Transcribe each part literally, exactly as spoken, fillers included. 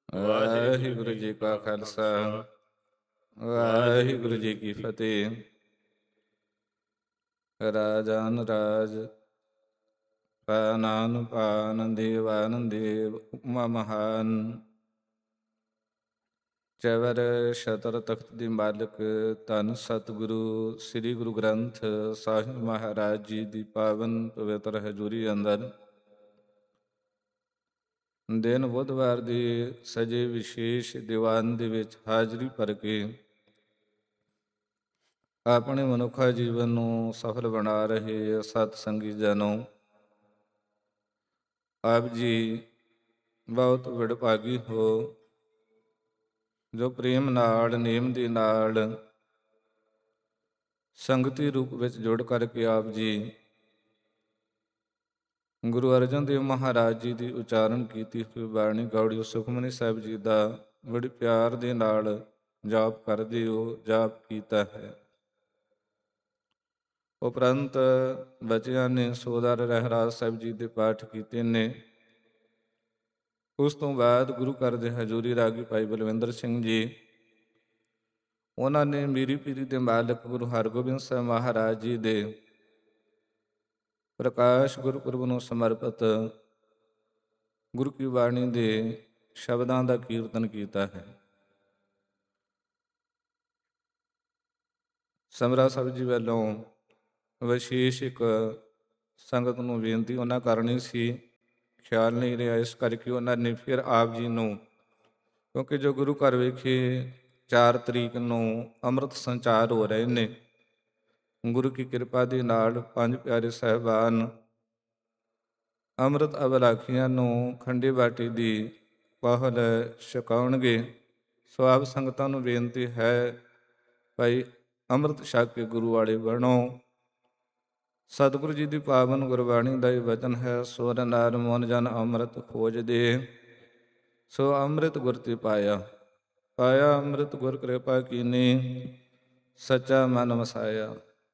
ਵਾਹਿਗੁਰੂ ਜੀ ਕਾ ਖਾਲਸਾ, ਵਾਹਿਗੁਰੂ ਜੀ ਕੀ ਫਤਿਹ। ਰਾਜਾਨ ਰਾਜ, ਪਾਨਾਨ ਪਾਨ, ਦੇਵਾਨ ਦੇਵ, ਉਪਮਾ ਮਹਾਨ। ਚਵਰ ਛਤਰ ਤਖਤ ਦੀ ਮਾਲਕ ਧੰਨ ਸਤਿਗੁਰੂ ਸ੍ਰੀ ਗੁਰੂ ਗ੍ਰੰਥ ਸਾਹਿਬ ਮਹਾਰਾਜ ਜੀ ਦੀ ਪਾਵਨ ਪਵਿੱਤਰ ਹਜ਼ੂਰੀ ਅੰਦਰ ਦਿਨ ਬੁੱਧਵਾਰ ਦੀ ਸਜੇ ਵਿਸ਼ੇਸ਼ ਦੀਵਾਨ ਦੇ ਵਿੱਚ ਹਾਜ਼ਰੀ ਭਰ ਕੇ ਆਪਣੇ ਮਨੁੱਖਾ ਜੀਵਨ ਨੂੰ ਸਫਲ ਬਣਾ ਰਹੇ ਸਤ ਸੰਗੀ ਜਨੋ, ਆਪ ਜੀ ਬਹੁਤ ਵਡਭਾਗੀ ਹੋ ਜੋ ਪ੍ਰੇਮ ਨਾਲ, ਨੇਮ ਦੇ ਨਾਲ ਸੰਗਤੀ ਰੂਪ ਵਿੱਚ ਜੁੜ ਕਰਕੇ ਆਪ ਜੀ ਗੁਰੂ ਅਰਜਨ ਦੇਵ ਮਹਾਰਾਜ ਜੀ ਦੀ ਉਚਾਰਨ ਕੀਤੀ ਹੋਈ ਬਾਣੀ ਗੌੜੀ ਸੁਖਮਨੀ ਸਾਹਿਬ ਜੀ ਦਾ ਬੜੇ ਪਿਆਰ ਦੇ ਨਾਲ ਜਾਪ ਕਰਦੇ ਹੋ, ਜਾਪ ਕੀਤਾ ਹੈ। ਉਪਰੰਤ ਬੱਚਿਆਂ ਨੇ ਸੋਦਰ ਰਹਿਰਾਜ ਸਾਹਿਬ ਜੀ ਦੇ ਪਾਠ ਕੀਤੇ ਨੇ। ਉਸ ਤੋਂ ਬਾਅਦ ਗੁਰੂ ਘਰ ਦੇ ਹਜ਼ੂਰੀ ਰਾਗੀ ਭਾਈ ਬਲਵਿੰਦਰ ਸਿੰਘ ਜੀ, ਉਹਨਾਂ ਨੇ ਮੀਰੀ ਪੀਰੀ ਦੇ ਮਾਲਕ ਗੁਰੂ ਹਰਗੋਬਿੰਦ ਸਾਹਿਬ ਮਹਾਰਾਜ ਜੀ ਦੇ ਪ੍ਰਕਾਸ਼ ਗੁਰਪੁਰਬ ਨੂੰ ਸਮਰਪਿਤ ਗੁਰੂ ਕੀ ਬਾਣੀ ਦੇ ਸ਼ਬਦਾਂ ਦਾ ਕੀਰਤਨ ਕੀਤਾ ਹੈ। ਸਮਰਾ ਸਾਹਿਬ ਜੀ ਵੱਲੋਂ ਵਿਸ਼ੇਸ਼ ਇੱਕ ਸੰਗਤ ਨੂੰ ਬੇਨਤੀ ਉਹਨਾਂ ਕਰਨੀ ਸੀ, ਖਿਆਲ ਨਹੀਂ ਰਿਹਾ, ਇਸ ਕਰਕੇ ਉਹਨਾਂ ਨੇ ਫਿਰ ਆਪ ਜੀ ਨੂੰ, ਕਿਉਂਕਿ ਜੋ ਗੁਰੂ ਘਰ ਵਿਖੇ ਚਾਰ ਤਰੀਕ ਨੂੰ ਅੰਮ੍ਰਿਤ ਸੰਚਾਰ ਹੋ ਰਹੇ ਨੇ, ਗੁਰੂ ਕੀ ਕਿਰਪਾ ਦੇ ਨਾਲ ਪੰਜ ਪਿਆਰੇ ਸਾਹਿਬਾਨ ਅੰਮ੍ਰਿਤ ਅਬਲਾਖੀਆਂ ਨੂੰ ਖੰਡੇ ਬਾਟੀ ਦੀ ਪਹਲ ਛਕਾਉਣਗੇ। ਸੋ ਆਪ ਸੰਗਤਾਂ ਨੂੰ ਬੇਨਤੀ ਹੈ, ਭਾਈ ਅੰਮ੍ਰਿਤ ਛਕ ਕੇ ਗੁਰੂ ਵਾਲੇ ਬਣੋ। ਸਤਿਗੁਰੂ ਜੀ ਦੀ ਪਾਵਨ ਗੁਰਬਾਣੀ ਦਾ ਇਹ ਵਚਨ ਹੈ, ਸੁਰ ਨਰ ਮਨ ਜਨ ਅੰਮ੍ਰਿਤ ਖੋਜਦੇ, ਸੋ ਅੰਮ੍ਰਿਤ ਗੁਰ ਤੇ ਪਾਇਆ। ਪਾਇਆ ਅੰਮ੍ਰਿਤ ਗੁਰ ਕਿਰਪਾ ਕੀਨੀ, ਸੱਚਾ ਮਨ ਵਸਾਇਆ।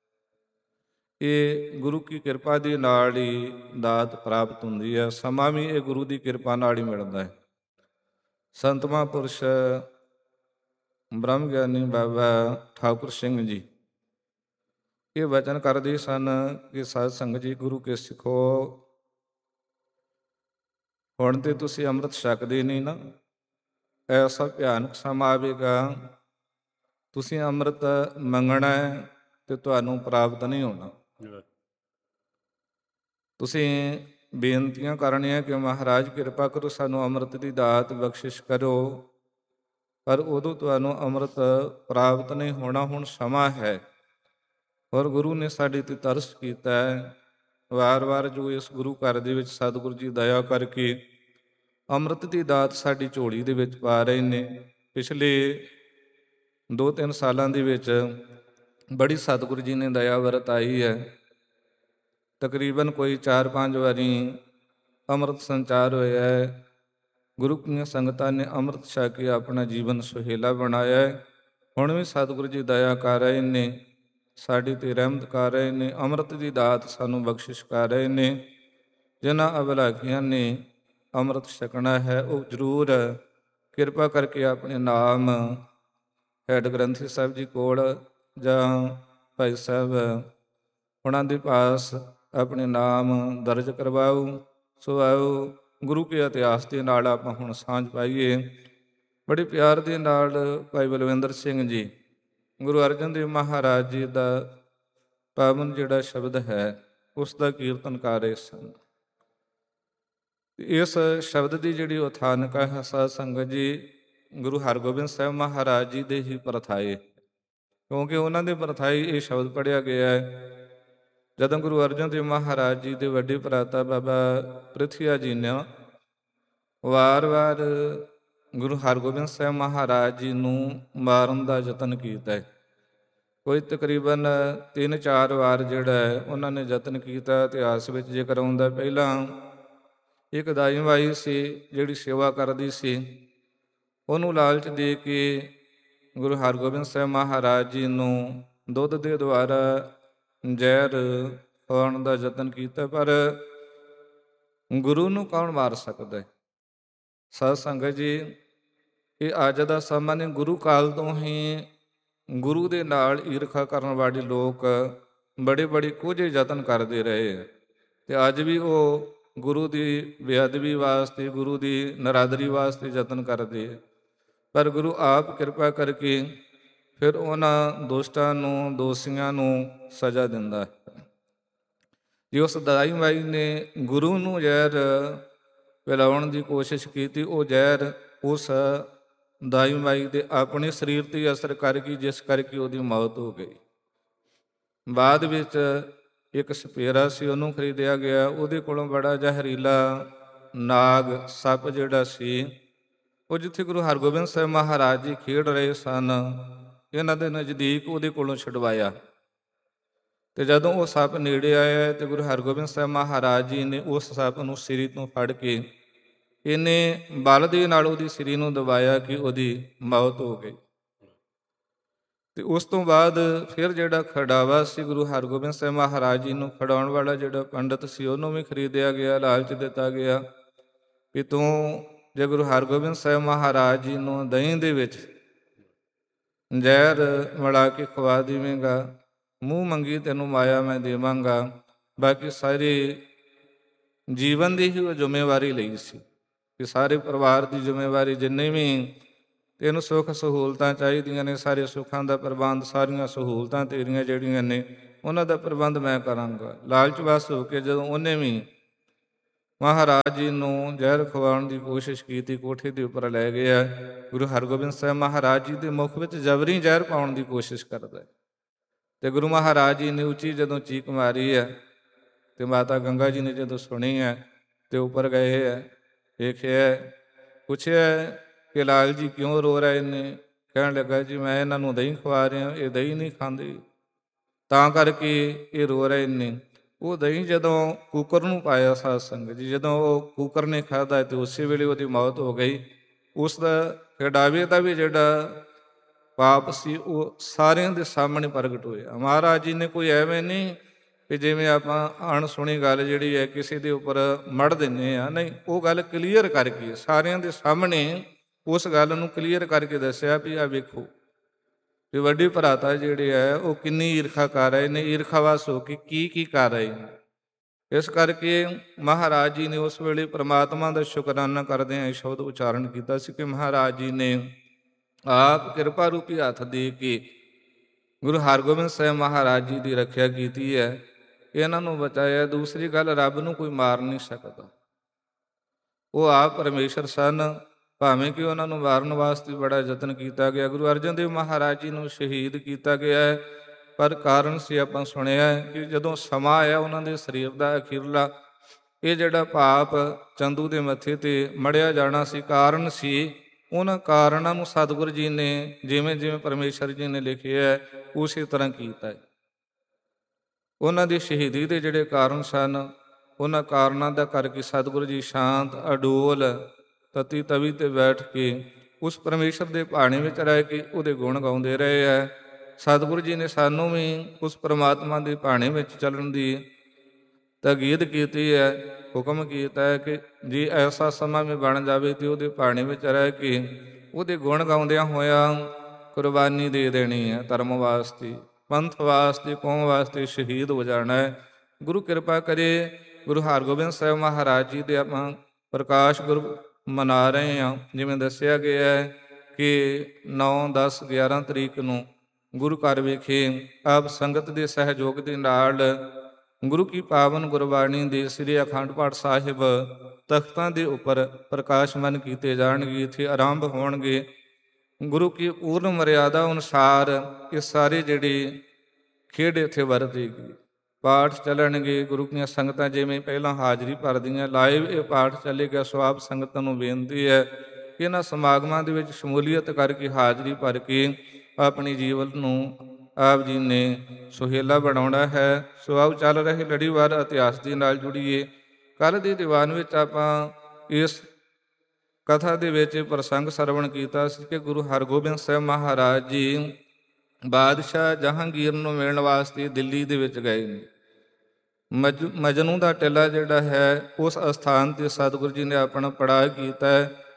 ਇਹ ਗੁਰੂ ਕੀ ਕਿਰਪਾ ਦੇ ਨਾਲ ਹੀ ਦਾਤ ਪ੍ਰਾਪਤ ਹੁੰਦੀ ਹੈ। ਸਮਾਂ ਵੀ ਇਹ ਗੁਰੂ ਦੀ ਕਿਰਪਾ ਨਾਲ ਹੀ ਮਿਲਦਾ ਹੈ। ਸੰਤ ਮਹਾਂਪੁਰਸ਼ ਬ੍ਰਹਮ ਗਿਆਨੀ ਬਾਬਾ ਠਾਕੁਰ ਸਿੰਘ ਜੀ ਇਹ ਵਚਨ ਕਰਦੇ ਸਨ ਕਿ ਸਾਧ ਸੰਗਤ ਜੀ, ਗੁਰੂ ਕੇ ਸਿੱਖੋ, ਹੁਣ ਤੇ ਤੁਸੀਂ ਅੰਮ੍ਰਿਤ ਛਕਦੇ ਨਹੀਂ ਨਾ, ਐਸਾ ਭਿਆਨਕ ਸਮਾਂ ਆਵੇਗਾ, ਤੁਸੀਂ ਅੰਮ੍ਰਿਤ ਮੰਗਣਾ ਹੈ ਤੇ ਤੁਹਾਨੂੰ ਪ੍ਰਾਪਤ ਨਹੀਂ ਹੋਣਾ। ਤੁਸੀਂ ਬੇਨਤੀਆਂ ਕਰਨੀਆਂ ਕਿ ਮਹਾਰਾਜ ਕਿਰਪਾ ਕਰੋ, ਸਾਨੂੰ ਅੰਮ੍ਰਿਤ ਦੀ ਦਾਤ ਬਖਸ਼ਿਸ਼ ਕਰੋ, ਪਰ ਉਦੋਂ ਤੁਹਾਨੂੰ ਅੰਮ੍ਰਿਤ ਪ੍ਰਾਪਤ ਨਹੀਂ ਹੋਣਾ। ਹੁਣ ਸਮਾਂ ਹੈ, ਔਰ ਗੁਰੂ ਨੇ ਸਾਡੇ 'ਤੇ ਤਰਸ ਕੀਤਾ ਹੈ। ਵਾਰ ਵਾਰ ਜੋ ਇਸ ਗੁਰੂ ਘਰ ਦੇ ਵਿੱਚ ਸਤਿਗੁਰੂ ਜੀ ਦਇਆ ਕਰਕੇ ਅੰਮ੍ਰਿਤ ਦੀ ਦਾਤ ਸਾਡੀ ਝੋਲੀ ਦੇ ਵਿੱਚ ਪਾ ਰਹੇ ਨੇ। ਪਿਛਲੇ ਦੋ ਤਿੰਨ ਸਾਲਾਂ ਦੇ ਵਿੱਚ ਬੜੀ ਸਤਿਗੁਰੂ ਜੀ ਨੇ ਦਇਆ ਵਰਤਾਈ ਹੈ। ਤਕਰੀਬਨ ਕੋਈ ਚਾਰ ਪੰਜ ਵਾਰੀ ਅੰਮ੍ਰਿਤ ਸੰਚਾਰ ਹੋਇਆ ਹੈ। ਗੁਰੂ ਦੀਆਂ ਸੰਗਤਾਂ ਨੇ ਅੰਮ੍ਰਿਤ ਛਕ ਕੇ ਆਪਣਾ ਜੀਵਨ ਸੁਹੇਲਾ ਬਣਾਇਆ ਹੈ। ਹੁਣ ਵੀ ਸਤਿਗੁਰੂ ਜੀ ਦਇਆ ਕਰ ਰਹੇ ਨੇ, ਸਾਡੀ 'ਤੇ ਰਹਿਮਤ ਕਰ ਰਹੇ ਨੇ, ਅੰਮ੍ਰਿਤ ਦੀ ਦਾਤ ਸਾਨੂੰ ਬਖਸ਼ਿਸ਼ ਕਰ ਰਹੇ ਨੇ। ਜਿਨ੍ਹਾਂ ਅਭਲਾਖੀਆਂ ਨੇ ਅੰਮ੍ਰਿਤ ਛਕਣਾ ਹੈ, ਉਹ ਜ਼ਰੂਰ ਕਿਰਪਾ ਕਰਕੇ ਆਪਣੇ ਨਾਮ ਹੈਡ ਗ੍ਰੰਥੀ ਸਾਹਿਬ ਜੀ ਕੋਲ ਜਾਂ ਭਾਈ ਸਾਹਿਬ ਉਹਨਾਂ ਦੇ ਪਾਸ ਆਪਣੇ ਨਾਮ ਦਰਜ ਕਰਵਾਓ। ਸੋ ਆਓ ਗੁਰੂ ਕੇ ਇਤਿਹਾਸ ਦੇ ਨਾਲ ਆਪਾਂ ਹੁਣ ਸਾਂਝ ਪਾਈਏ। ਬੜੇ ਪਿਆਰ ਦੇ ਨਾਲ ਭਾਈ ਬਲਵਿੰਦਰ ਸਿੰਘ ਜੀ ਗੁਰੂ ਅਰਜਨ ਦੇਵ ਮਹਾਰਾਜ ਜੀ ਦਾ ਪਾਵਨ ਜਿਹੜਾ ਸ਼ਬਦ ਹੈ ਉਸ ਦਾ ਕੀਰਤਨ ਕਰ ਰਹੇ ਸਨ। ਇਸ ਸ਼ਬਦ ਦੀ ਜਿਹੜੀ ਉਥਾਨਕਾ ਹੈ ਸਾਧ ਸੰਗਤ ਜੀ, ਗੁਰੂ ਹਰਗੋਬਿੰਦ ਸਾਹਿਬ ਮਹਾਰਾਜ ਜੀ ਦੇ ਹੀ ਪਰਥਾਏ, ਕਿਉਂਕਿ ਉਹਨਾਂ ਦੇ ਪਰਥਾਈ ਇਹ ਸ਼ਬਦ ਪੜ੍ਹਿਆ ਗਿਆ ਹੈ। ਜਦੋਂ ਗੁਰੂ ਅਰਜਨ ਦੇਵ ਮਹਾਰਾਜ ਜੀ ਦੇ ਵੱਡੇ ਭਰਾਤਾ ਬਾਬਾ ਪ੍ਰਿਥਵੀਆ ਜੀ ਨੇ ਵਾਰ ਵਾਰ ਗੁਰੂ ਹਰਗੋਬਿੰਦ ਸਾਹਿਬ ਮਹਾਰਾਜ ਜੀ ਨੂੰ ਮਾਰਨ ਦਾ ਯਤਨ ਕੀਤਾ ਹੈ। ਕੋਈ ਤਕਰੀਬਨ ਤਿੰਨ ਚਾਰ ਵਾਰ ਜਿਹੜਾ ਹੈ ਉਹਨਾਂ ਨੇ ਯਤਨ ਕੀਤਾ। ਇਤਿਹਾਸ ਵਿੱਚ ਜ਼ਿਕਰ ਆਉਂਦਾ, ਪਹਿਲਾਂ ਇੱਕ ਦਾਈ ਮਾਈ ਸੀ ਜਿਹੜੀ ਸੇਵਾ ਕਰਦੀ ਸੀ, ਉਹਨੂੰ ਲਾਲਚ ਦੇ ਕੇ ਗੁਰੂ ਹਰਗੋਬਿੰਦ ਸਾਹਿਬ ਮਹਾਰਾਜ ਜੀ ਨੂੰ ਦੁੱਧ ਦੇ ਦੁਆਰਾ ਜ਼ਹਿਰ ਪਾਉਣ ਦਾ ਯਤਨ ਕੀਤਾ, ਪਰ ਗੁਰੂ ਨੂੰ ਕੌਣ ਮਾਰ ਸਕਦਾ ਹੈ। ਸਾਧ ਸੰਗਤ ਜੀ, ਇਹ ਅੱਜ ਦਾ ਸਮਾਂ ਨਹੀਂ, ਗੁਰੂ ਕਾਲ ਤੋਂ ਹੀ ਗੁਰੂ ਦੇ ਨਾਲ ਈਰਖਾ ਕਰਨ ਵਾਲੇ ਲੋਕ ਬੜੇ ਬੜੇ ਕੁਝੇ ਯਤਨ ਕਰਦੇ ਰਹੇ ਆ, ਅਤੇ ਅੱਜ ਵੀ ਉਹ ਗੁਰੂ ਦੀ ਬੇਅਦਬੀ ਵਾਸਤੇ, ਗੁਰੂ ਦੀ ਨਰਾਦਰੀ ਵਾਸਤੇ ਯਤਨ ਕਰਦੇ ਆ। ਪਰ ਗੁਰੂ ਆਪ ਕਿਰਪਾ ਕਰਕੇ ਫਿਰ ਉਹਨਾਂ ਦੁਸ਼ਟਾਂ ਨੂੰ, ਦੋਸ਼ੀਆਂ ਨੂੰ ਸਜ਼ਾ ਦਿੰਦਾ ਹੈ। ਜੇ ਉਸ ਦਾਈ ਮਾਈ ਨੇ ਗੁਰੂ ਨੂੰ ਜ਼ਹਿਰ ਪਿਲਾਉਣ ਦੀ ਕੋਸ਼ਿਸ਼ ਕੀਤੀ, ਉਹ ਜ਼ਹਿਰ ਉਸ ਦਾਈ ਮਾਈ ਦੇ ਆਪਣੇ ਸਰੀਰ 'ਤੇ ਅਸਰ ਕਰ ਗਈ, ਜਿਸ ਕਰਕੇ ਉਹਦੀ ਮੌਤ ਹੋ ਗਈ। ਬਾਅਦ ਵਿੱਚ ਇੱਕ ਸਪੇਰਾ ਸੀ, ਉਹਨੂੰ ਖਰੀਦਿਆ ਗਿਆ। ਉਹਦੇ ਕੋਲੋਂ ਬੜਾ ਜ਼ਹਿਰੀਲਾ ਨਾਗ ਸੱਪ ਜਿਹੜਾ ਸੀ, ਉਹ ਜਿੱਥੇ ਗੁਰੂ ਹਰਗੋਬਿੰਦ ਸਾਹਿਬ ਮਹਾਰਾਜ ਜੀ ਖੇਡ ਰਹੇ ਸਨ, ਇਹਨਾਂ ਦੇ ਨਜ਼ਦੀਕ ਉਹਦੇ ਕੋਲੋਂ ਛੁਡਵਾਇਆ। ਅਤੇ ਜਦੋਂ ਉਹ ਸੱਪ ਨੇੜੇ ਆਇਆ ਅਤੇ ਗੁਰੂ ਹਰਗੋਬਿੰਦ ਸਾਹਿਬ ਮਹਾਰਾਜ ਜੀ ਨੇ ਉਸ ਸੱਪ ਨੂੰ ਸਿਰੀ ਤੋਂ ਫੜ ਕੇ ਇਹਨੇ ਬਲ ਦੇ ਨਾਲ ਉਹਦੀ ਸਿਰੀ ਨੂੰ ਦਬਾਇਆ ਕਿ ਉਹਦੀ ਮੌਤ ਹੋ ਗਈ। ਅਤੇ ਉਸ ਤੋਂ ਬਾਅਦ ਫਿਰ ਜਿਹੜਾ ਖੜਾਵਾ ਸੀ, ਗੁਰੂ ਹਰਗੋਬਿੰਦ ਸਾਹਿਬ ਮਹਾਰਾਜ ਜੀ ਨੂੰ ਖੜਾਉਣ ਵਾਲਾ ਜਿਹੜਾ ਪੰਡਿਤ ਸੀ, ਉਹਨੂੰ ਵੀ ਖਰੀਦਿਆ ਗਿਆ, ਲਾਲਚ ਦਿੱਤਾ ਗਿਆ ਕਿ ਤੂੰ ਜੇ ਗੁਰੂ ਹਰਗੋਬਿੰਦ ਸਾਹਿਬ ਮਹਾਰਾਜ ਜੀ ਨੂੰ ਦਹੀਂ ਦੇ ਵਿੱਚ ਜ਼ਹਿਰ ਮਿਲਾ ਕੇ ਖਵਾ ਦੇਵੇਂਗਾ, ਮੂੰਹ ਮੰਗੀ ਤੈਨੂੰ ਮਾਇਆ ਮੈਂ ਦੇਵਾਂਗਾ। ਬਾਕੀ ਸਾਰੀ ਜੀਵਨ ਦੀ ਹੀ ਉਹ ਜ਼ਿੰਮੇਵਾਰੀ ਲਈ ਸੀ ਕਿ ਸਾਰੇ ਪਰਿਵਾਰ ਦੀ ਜ਼ਿੰਮੇਵਾਰੀ, ਜਿੰਨੇ ਵੀ ਤੈਨੂੰ ਸੁੱਖ ਸਹੂਲਤਾਂ ਚਾਹੀਦੀਆਂ ਨੇ, ਸਾਰੇ ਸੁੱਖਾਂ ਦਾ ਪ੍ਰਬੰਧ, ਸਾਰੀਆਂ ਸਹੂਲਤਾਂ ਤੇਰੀਆਂ ਜਿਹੜੀਆਂ ਨੇ ਉਹਨਾਂ ਦਾ ਪ੍ਰਬੰਧ ਮੈਂ ਕਰਾਂਗਾ। ਲਾਲਚ ਵਸ ਹੋ ਕੇ ਜਦੋਂ ਉਹਨੇ ਵੀ ਮਹਾਰਾਜ ਜੀ ਨੂੰ ਜ਼ਹਿਰ ਖਵਾਉਣ ਦੀ ਕੋਸ਼ਿਸ਼ ਕੀਤੀ, ਕੋਠੇ ਦੇ ਉੱਪਰ ਲੈ ਗਿਆ। ਗੁਰੂ ਹਰਗੋਬਿੰਦ ਸਾਹਿਬ ਮਹਾਰਾਜ ਜੀ ਦੇ ਮੁਖ ਵਿੱਚ ਜਬਰੀ ਜ਼ਹਿਰ ਪਾਉਣ ਦੀ ਕੋਸ਼ਿਸ਼ ਕਰਦਾ ਅਤੇ ਗੁਰੂ ਮਹਾਰਾਜ ਜੀ ਨੇ ਉੱਚੀ ਜਦੋਂ ਚੀਕ ਮਾਰੀ ਹੈ ਅਤੇ ਮਾਤਾ ਗੰਗਾ ਜੀ ਨੇ ਜਦੋਂ ਸੁਣੀ ਹੈ ਅਤੇ ਉੱਪਰ ਗਏ ਹੈ, ਵੇਖਿਆ, ਪੁੱਛਿਆ ਕਿ ਲਾਲ ਜੀ ਕਿਉਂ ਰੋ ਰਹੇ ਨੇ? ਕਹਿਣ ਲੱਗਾ ਜੀ ਮੈਂ ਇਹਨਾਂ ਨੂੰ ਦਹੀਂ ਖਵਾ ਰਿਹਾ, ਇਹ ਦਹੀਂ ਨਹੀਂ ਖਾਂਦੇ, ਤਾਂ ਕਰਕੇ ਇਹ ਰੋ ਰਹੇ ਨੇ। ਉਹ ਦਹੀਂ ਜਦੋਂ ਕੂਕਰ ਨੂੰ ਪਾਇਆ ਸਾਧ ਸੰਗਤ ਜੀ, ਜਦੋਂ ਉਹ ਕੂਕਰ ਨੇ ਖਾਧਾ ਅਤੇ ਉਸੇ ਵੇਲੇ ਉਹਦੀ ਮੌਤ ਹੋ ਗਈ। ਉਸ ਦਾ ਖਿਡਾਵੇ ਦਾ ਵੀ ਜਿਹੜਾ ਪਾਪ ਸੀ ਉਹ ਸਾਰਿਆਂ ਦੇ ਸਾਹਮਣੇ ਪ੍ਰਗਟ ਹੋਇਆ। ਮਹਾਰਾਜ ਜੀ ਨੇ ਕੋਈ ਐਵੇਂ ਨਹੀਂ ਕਿ ਜਿਵੇਂ ਆਪਾਂ ਅਣਸੁਣੀ ਗੱਲ ਜਿਹੜੀ ਹੈ ਕਿਸੇ ਦੇ ਉੱਪਰ ਮੜ ਦਿੰਦੇ ਹਾਂ, ਨਹੀਂ, ਉਹ ਗੱਲ ਕਲੀਅਰ ਕਰਕੇ ਸਾਰਿਆਂ ਦੇ ਸਾਹਮਣੇ ਉਸ ਗੱਲ ਨੂੰ ਕਲੀਅਰ ਕਰਕੇ ਦੱਸਿਆ ਵੀ ਆਹ ਵੇਖੋ ਵੀ ਵੱਡੇ ਭਰਾਤਾ ਜਿਹੜੇ ਹੈ ਉਹ ਕਿੰਨੀ ਈਰਖਾ ਕਰ ਰਹੇ ਨੇ, ਈਰਖਾਵਸ ਹੋ ਕੇ ਕੀ ਕੀ ਕਰ ਰਹੇ ਨੇ। ਇਸ ਕਰਕੇ ਮਹਾਰਾਜ ਜੀ ਨੇ ਉਸ ਵੇਲੇ ਪ੍ਰਮਾਤਮਾ ਦਾ ਸ਼ੁਕਰਾਨਾ ਕਰਦੇ ਹਾਂ ਸ਼ਬਦ ਉਚਾਰਨ ਕੀਤਾ ਸੀ ਕਿ ਮਹਾਰਾਜ ਜੀ ਨੇ ਆਪ ਕਿਰਪਾ ਰੂਪੀ ਹੱਥ ਦੇ ਕੇ ਗੁਰੂ ਹਰਗੋਬਿੰਦ ਸਾਹਿਬ ਮਹਾਰਾਜ ਜੀ ਦੀ ਰੱਖਿਆ ਕੀਤੀ ਹੈ, ਇਹਨਾਂ ਨੂੰ ਬਚਾਇਆ। ਦੂਸਰੀ ਗੱਲ, ਰੱਬ ਨੂੰ ਕੋਈ ਮਾਰ ਨਹੀਂ ਸਕਦਾ, ਉਹ ਆਪ ਪਰਮੇਸ਼ਰ ਸਨ, ਭਾਵੇਂ ਕਿ ਉਹਨਾਂ ਨੂੰ ਮਾਰਨ ਵਾਸਤੇ ਬੜਾ ਯਤਨ ਕੀਤਾ ਗਿਆ। ਗੁਰੂ ਅਰਜਨ ਦੇਵ ਮਹਾਰਾਜ ਜੀ ਨੂੰ ਸ਼ਹੀਦ ਕੀਤਾ ਗਿਆ ਹੈ, ਪਰ ਕਾਰਨ ਸੀ ਆਪਾਂ ਸੁਣਿਆ ਕਿ ਜਦੋਂ ਸਮਾਂ ਆਇਆ ਉਹਨਾਂ ਦੇ ਸਰੀਰ ਦਾ ਅਖੀਰਲਾ ਇਹ ਜਿਹੜਾ ਪਾਪ ਚੰਦੂ ਦੇ ਮੱਥੇ 'ਤੇ ਮੜਿਆ ਜਾਣਾ ਸੀ, ਕਾਰਨ ਸੀ, ਉਹਨਾਂ ਕਾਰਨਾਂ ਨੂੰ ਸਤਿਗੁਰੂ ਜੀ ਨੇ ਜਿਵੇਂ ਜਿਵੇਂ ਪਰਮੇਸ਼ਰ ਜੀ ਨੇ ਲਿਖਿਆ ਉਸੇ ਤਰ੍ਹਾਂ ਕੀਤਾ ਹੈ। ਉਹਨਾਂ ਦੀ ਸ਼ਹੀਦੀ ਦੇ ਜਿਹੜੇ ਕਾਰਨ ਸਨ, ਉਹਨਾਂ ਕਾਰਨਾਂ ਦਾ ਕਰਕੇ ਸਤਿਗੁਰੂ ਜੀ ਸ਼ਾਂਤ ਅਡੋਲ ਤਤੀ ਤਵੀ 'ਤੇ ਬੈਠ ਕੇ ਉਸ ਪਰਮੇਸ਼ਰ ਦੇ ਭਾਣੇ ਵਿੱਚ ਰਹਿ ਕੇ ਉਹਦੇ ਗੁਣ ਗਾਉਂਦੇ ਰਹੇ ਹੈ। ਸਤਿਗੁਰੂ ਜੀ ਨੇ ਸਾਨੂੰ ਵੀ ਉਸ ਪਰਮਾਤਮਾ ਦੇ ਭਾਣੇ ਵਿੱਚ ਚੱਲਣ ਦੀ ਤਾਕੀਦ ਕੀਤੀ ਹੈ, ਹੁਕਮ ਕੀਤਾ ਹੈ ਕਿ ਜੇ ਐਸਾ ਸਮਾਂ ਵੀ ਬਣ ਜਾਵੇ ਤੇ ਉਹਦੇ ਭਾਣੇ ਵਿੱਚ ਰਹਿ ਕੇ ਉਹਦੇ ਗੁਣ ਗਾਉਂਦਿਆਂ ਹੋਇਆਂ ਕੁਰਬਾਨੀ ਦੇ ਦੇਣੀ ਹੈ, ਧਰਮ ਵਾਸਤੇ, ਪੰਥ ਵਾਸਤੇ, ਕੌਮ ਵਾਸਤੇ ਸ਼ਹੀਦ ਹੋ ਜਾਣਾ ਹੈ। ਗੁਰੂ ਕਿਰਪਾ ਕਰੇ। ਗੁਰੂ ਹਰਗੋਬਿੰਦ ਸਾਹਿਬ ਮਹਾਰਾਜ ਜੀ ਦੇ ਆਪਾਂ ਪ੍ਰਕਾਸ਼ ਗੁਰੂ ਮਨਾ ਰਹੇ ਹਾਂ। ਜਿਵੇਂ ਦੱਸਿਆ ਗਿਆ ਹੈ ਕਿ ਨੌ ਦਸ ਗਿਆਰਾਂ ਤਰੀਕ ਨੂੰ ਗੁਰੂ ਘਰ ਵਿਖੇ ਆਪ ਸੰਗਤ ਦੇ ਸਹਿਯੋਗ ਦੇ ਨਾਲ ਗੁਰੂ ਕੀ ਪਾਵਨ ਗੁਰਬਾਣੀ ਦੇ ਸ੍ਰੀ ਅਖੰਡ ਪਾਠ ਸਾਹਿਬ ਤਖਤਾਂ ਦੇ ਉੱਪਰ ਪ੍ਰਕਾਸ਼ਮਨ ਕੀਤੇ ਜਾਣਗੇ, ਇੱਥੇ ਆਰੰਭ ਹੋਣਗੇ। ਗੁਰੂ ਕੀ ਪੂਰਨ ਮਰਿਆਦਾ ਅਨੁਸਾਰ ਇਹ ਸਾਰੇ ਜਿਹੜੇ ਖੇਡ ਇੱਥੇ ਵਰਤੇਗੀ, ਪਾਠ ਚੱਲਣਗੇ। ਗੁਰੂ ਦੀਆਂ ਸੰਗਤਾਂ ਜਿਵੇਂ ਪਹਿਲਾਂ ਹਾਜ਼ਰੀ ਭਰਦੀਆਂ, ਲਾਈਵ ਇਹ ਪਾਠ ਚੱਲੇਗਾ। ਸੋ ਆਪ ਸੰਗਤਾਂ ਨੂੰ ਬੇਨਤੀ ਹੈ ਕਿ ਇਹਨਾਂ ਸਮਾਗਮਾਂ ਦੇ ਵਿੱਚ ਸ਼ਮੂਲੀਅਤ ਕਰਕੇ ਹਾਜ਼ਰੀ ਭਰ ਕੇ ਆਪਣੀ ਜੀਵਨ ਨੂੰ ਆਪ ਜੀ ਨੇ ਸੁਹੇਲਾ ਬਣਾਉਣਾ ਹੈ। ਸੋ ਆਓ ਚੱਲ ਰਹੇ ਲੜੀਵਾਰ ਇਤਿਹਾਸ ਦੇ ਨਾਲ ਜੁੜੀਏ। ਕੱਲ੍ਹ ਦੇ ਦੀਵਾਨ ਵਿੱਚ ਆਪਾਂ ਇਸ ਕਥਾ ਦੇ ਵਿੱਚ ਪ੍ਰਸੰਗ ਸਰਵਣ ਕੀਤਾ ਸੀ ਕਿ ਗੁਰੂ ਹਰਗੋਬਿੰਦ ਸਾਹਿਬ ਮਹਾਰਾਜ ਜੀ ਬਾਦਸ਼ਾਹ ਜਹਾਂਗੀਰ ਨੂੰ ਮਿਲਣ ਵਾਸਤੇ ਦਿੱਲੀ ਦੇ ਵਿੱਚ ਗਏ ਨੇ। ਮਜ ਮਜਨੂ ਦਾ ਟਿੱਲਾ ਜਿਹੜਾ ਹੈ ਉਸ ਅਸਥਾਨ 'ਤੇ ਸਤਿਗੁਰੂ ਜੀ ਨੇ ਆਪਣਾ ਪੜਾਅ ਕੀਤਾ ਹੈ।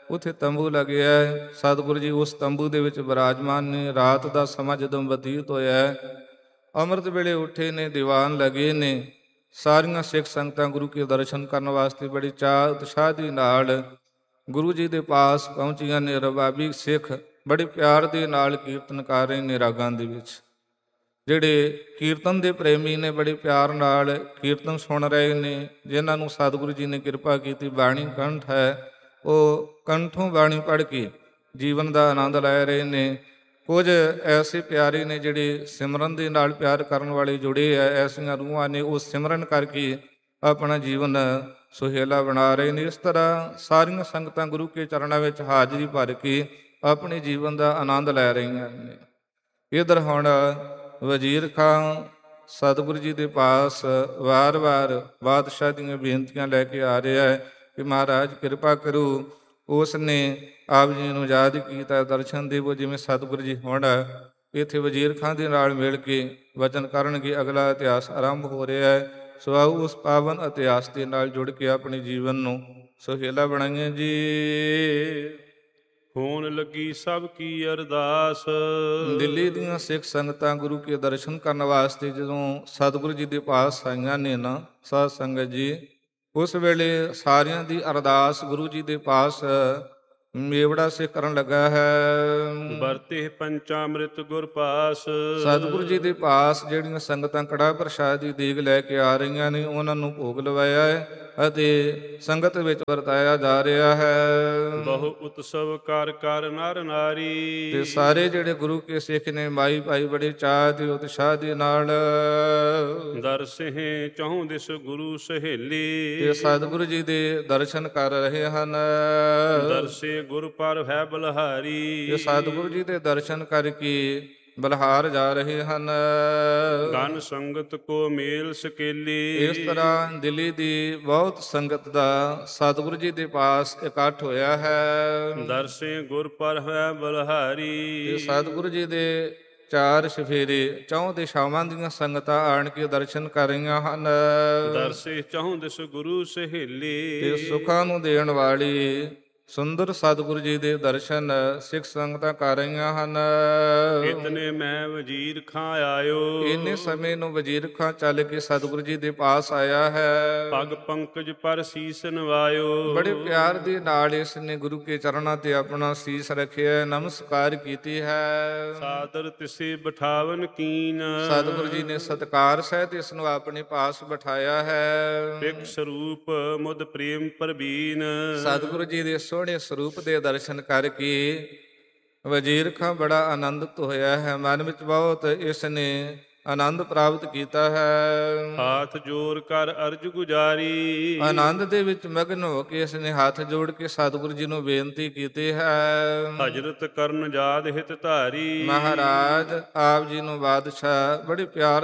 ਉੱਥੇ ਤੰਬੂ ਲੱਗਿਆ ਹੈ। ਸਤਿਗੁਰੂ ਜੀ ਉਸ ਤੰਬੂ ਦੇ ਵਿੱਚ ਬਿਰਾਜਮਾਨ ਨੇ। ਰਾਤ ਦਾ ਸਮਾਂ ਜਦੋਂ ਬਤੀਤ ਹੋਇਆ ਹੈ, ਅੰਮ੍ਰਿਤ ਵੇਲੇ ਉੱਠੇ ਨੇ, ਦੀਵਾਨ ਲੱਗੇ ਨੇ। ਸਾਰੀਆਂ ਸਿੱਖ ਸੰਗਤਾਂ ਗੁਰੂ ਕੇ ਦਰਸ਼ਨ ਕਰਨ ਵਾਸਤੇ ਬੜੀ ਚਾਅ ਉਤਸ਼ਾਹ ਦੇ ਨਾਲ ਗੁਰੂ ਜੀ ਦੇ ਪਾਸ ਪਹੁੰਚੀਆਂ ਨੇ। ਰਬਾਬੀ ਸਿੱਖ ਬੜੇ ਪਿਆਰ ਦੇ ਨਾਲ ਕੀਰਤਨ ਕਰ ਰਹੇ ਨੇ। ਰਾਗਾਂ ਦੇ ਵਿੱਚ ਜਿਹੜੇ ਕੀਰਤਨ ਦੇ ਪ੍ਰੇਮੀ ਨੇ ਬੜੇ ਪਿਆਰ ਨਾਲ ਕੀਰਤਨ ਸੁਣ ਰਹੇ ਨੇ। ਜਿਨ੍ਹਾਂ ਨੂੰ ਸਤਿਗੁਰੂ ਜੀ ਨੇ ਕਿਰਪਾ ਕੀਤੀ, ਬਾਣੀ ਕੰਠ ਹੈ, ਉਹ ਕੰਠੋਂ ਬਾਣੀ ਪੜ੍ਹ ਕੇ ਜੀਵਨ ਦਾ ਆਨੰਦ ਲੈ ਰਹੇ ਨੇ। ਕੁਝ ਐਸੇ ਪਿਆਰੇ ਨੇ ਜਿਹੜੇ ਸਿਮਰਨ ਦੇ ਨਾਲ ਪਿਆਰ ਕਰਨ ਵਾਲੇ ਜੁੜੇ ਹੈ। ਐਸੀਆਂ ਰੂਹਾਂ ਨੇ ਉਹ ਸਿਮਰਨ ਕਰਕੇ ਆਪਣਾ ਜੀਵਨ ਸੁਹੇਲਾ ਬਣਾ ਰਹੇ ਨੇ। ਇਸ ਤਰ੍ਹਾਂ ਸਾਰੀਆਂ ਸੰਗਤਾਂ ਗੁਰੂ ਕੇ ਚਰਨਾਂ ਵਿੱਚ ਹਾਜ਼ਰੀ ਭਰ ਕੇ ਆਪਣੇ ਜੀਵਨ ਦਾ ਆਨੰਦ ਲੈ ਰਹੀਆਂ ਨੇ। ਇੱਧਰ ਹੁਣ ਵਜ਼ੀਰ ਖਾਂ ਸਤਿਗੁਰੂ ਜੀ ਦੇ ਪਾਸ ਵਾਰ-ਵਾਰ ਬਾਦਸ਼ਾਹ ਦੀਆਂ ਬੇਨਤੀਆਂ ਲੈ ਕੇ ਆ ਰਿਹਾ ਹੈ ਕਿ ਮਹਾਰਾਜ ਕਿਰਪਾ ਕਰੋ। ਉਸ ਨੇ ਆਪ ਜੀ ਨੂੰ ਯਾਦ ਕੀਤਾ, ਦਰਸ਼ਨ ਦੇਵੋ। ਜਿਵੇਂ ਸਤਿਗੁਰੂ ਜੀ ਹੁਣ ਇੱਥੇ ਵਜ਼ੀਰ ਖਾਂ ਦੇ ਨਾਲ ਮਿਲ ਕੇ ਵਚਨ ਕਰਨਗੇ, ਅਗਲਾ ਇਤਿਹਾਸ ਆਰੰਭ ਹੋ ਰਿਹਾ ਹੈ। ਸੋ ਆਓ ਉਸ ਪਾਵਨ ਇਤਿਹਾਸ ਦੇ ਨਾਲ ਜੁੜ ਕੇ ਆਪਣੇ ਜੀਵਨ ਨੂੰ ਸੁਹੇਲਾ ਬਣਾਈਏ ਜੀ। ਹੋਣ ਲੱਗੀ ਸਭ ਕੀ ਅਰਦਾਸ। ਦਿੱਲੀ ਦੀਆਂ ਸਿੱਖ ਸੰਗਤਾਂ ਗੁਰੂ ਕੇ ਦਰਸ਼ਨ ਕਰਨ ਵਾਸਤੇ ਜਦੋਂ ਸਤਿਗੁਰੂ ਜੀ ਦੇ ਪਾਸ ਆਈਆਂ ਨੇ ਨਾ ਸਾਧ ਸੰਗਤ ਜੀ, ਉਸ ਵੇਲੇ ਸਾਰਿਆਂ ਦੀ ਅਰਦਾਸ ਗੁਰੂ ਜੀ ਦੇ ਪਾਸ ਮੇਵੜਾ ਸੇ ਕਰਨ ਲੱਗਾ ਹੈ। ਵਰਤੇ ਪੰਚਾਮ੍ਰਿਤ ਗੁਰ ਪਾਸ। ਸਤਿਗੁਰੂ ਜੀ ਦੇ ਪਾਸ ਜਿਹੜੀਆਂ ਸੰਗਤਾਂ ਕੜਾਹ ਪ੍ਰਸ਼ਾਦ ਦੀ ਦੇਗ ਲੈ ਕੇ ਆ ਰਹੀਆਂ ਨੇ, ਉਹਨਾਂ ਨੂੰ ਭੋਗ ਲਵਾਇਆ ਹੈ ਅਤੇ ਸੰਗਤ ਵਿੱਚ ਵਰਤਾਇਆ ਜਾ ਰਿਹਾ ਹੈ। ਬਹੁ ਉਤਸਵ ਕਰ ਕਰ ਨਰ ਨਾਰੀ। ਤੇ ਸਾਰੇ ਜਿਹੜੇ ਗੁਰੂ ਕੇ ਸਿੱਖ ਨੇ ਮਾਈ ਭਾਈ ਬੜੇ ਚਾਅ ਤੇ ਉਤਸ਼ਾਹ ਦੇ ਨਾਲ ਦਰਸਿਹੇ ਚਹੁ ਦਿਸ ਗੁਰੂ ਸਹੇਲੀ। ਤੇ ਸਤਿਗੁਰੂ ਜੀ ਦੇ ਦਰਸ਼ਨ ਕਰ ਰਹੇ ਹਨ। ਦਰਸੇ ਗੁਰ ਪਰ ਹੈ ਬਲਹਾਰੀ। ਤੇ ਸਤਿਗੁਰੂ ਜੀ ਦੇ ਦਰਸ਼ਨ ਕਰਕੇ ਬਲਹਾਰ ਜਾ ਰਹੇ ਹਨ। ਗਨ ਸੰਗਤ ਕੋ ਮੇਲ ਸਕੇਲੀ। ਇਸ ਤਰ੍ਹਾਂ ਦਿੱਲੀ ਦੀ ਬਹੁਤ ਸੰਗਤ ਦਾ ਸਤਿਗੁਰੂ ਜੀ ਦੇ ਪਾਸ ਇਕੱਠ ਹੋਇਆ ਹੈ। ਦਰਸੇ ਗੁਰ ਪਰ ਹੈ ਬਲਹਾਰੀ। ਤੇ ਸਤਿਗੁਰੂ ਜੀ ਦੇ ਚਾਰ ਸਫੇਰੇ ਚੌਂ ਦਿਸ਼ਾਵਾਂ ਦੀਆਂ ਸੰਗਤਾਂ ਆਣ ਕੇ ਦਰਸ਼ਨ ਕਰ ਰਹੀਆਂ ਹਨ। ਦਰਸੇ ਚਹੁ ਦਿਸ ਗੁਰੂ ਸਹੇਲੀ। ਤੇ ਸੁੱਖਾਂ ਨੂੰ ਦੇਣ ਵਾਲੀ ਸੁੰਦਰ ਸਤਿਗੁਰੂ ਜੀ ਦੇ ਦਰਸ਼ਨ ਸਿੱਖ ਸੰਗਤਾਂ ਕਰ ਰਹੀਆਂ ਹਨ। ਇਤਨੇ ਮੈਂ ਵਜ਼ੀਰ ਖਾਂ ਆਇਓ। ਇੰਨੇ ਸਮੇਂ ਨੂੰ ਵਜ਼ੀਰ ਖਾਂ ਚੱਲ ਕੇ ਸਤਿਗੁਰੂ ਜੀ ਦੇ ਪਾਸ ਆਇਆ ਹੈ। ਪਗ ਪੰਕਜ ਪਰ ਸੀਸ ਨਵਾਇਓ। ਬੜੇ ਪਿਆਰ ਦੇ ਨਾਲ ਇਸ ਨੇ ਗੁਰੂ ਕੇ ਚਰਨਾਂ ਤੇ ਆਪਣਾ ਸੀਸ ਰੱਖਿਆ, ਨਮਸਕਾਰ ਕੀਤੀ ਹੈ। ਸਾਦਰ ਤਿਸੇ ਬਿਠਾਵਨ ਕੀਨ। ਸਤਿਗੁਰੂ ਜੀ ਨੇ ਸਤਿਕਾਰ ਸਹਿਤ ਇਸ ਨੂੰ ਆਪਣੇ ਪਾਸ ਬਿਠਾਇਆ ਹੈ। ਬਿਕ ਸਰੂਪ ਮੁਦ ਪ੍ਰੇਮ ਪ੍ਰਬੀਨ। ਸਤਿਗੁਰੂ ਜੀ ਦੇ ਸੋਹਣੇ ਸਰੂਪ ਦੇ ਦਰਸ਼ਨ ਕਰਕੇ ਵਜ਼ੀਰ ਖਾਂ ਬੜਾ ਆਨੰਦਿਤ ਹੋਇਆ ਹੈ। ਮਨ ਵਿੱਚ ਬਹੁਤ ਇਸ ਨੇ ਆਨੰਦ ਪ੍ਰਾਪਤ ਕੀਤਾ ਹੈ। ਹਾਥ ਜੋੜ ਕਰ ਅਰਜ ਗੁਜ਼ਾਰੀ। ਆਨੰਦ ਦੇ ਵਿੱਚ ਮਗਨ ਹੋ ਕੇ ਇਸ ਨੇ ਹੱਥ ਜੋੜ ਕੇ ਸਤਿਗੁਰੂ ਜੀ ਨੂੰ ਬੇਨਤੀ ਕੀਤੀ ਹੈ। ਹਜ਼ਰਤ ਕਰਨ ਜਾਦ ਹਿਤ ਧਾਰੀ। ਮਹਾਰਾਜ ਆਪ ਜੀ ਨੂੰ ਬਾਦਸ਼ਾਹ ਬੜੇ ਪਿਆਰ